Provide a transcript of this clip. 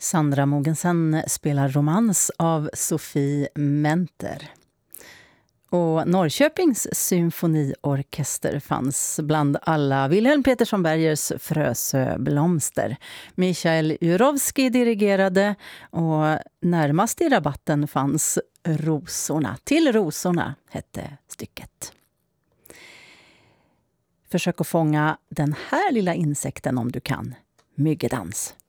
Sandra Mogensen spelar romans av Sofie Menter. Och Norrköpings symfoniorkester fanns bland alla Wilhelm Petersson Bergers Frösöblomster. Michael Jurovski dirigerade och närmast i rabatten fanns Rosorna. Till rosorna hette stycket. Försök att fånga den här lilla insekten om du kan. Myggedans.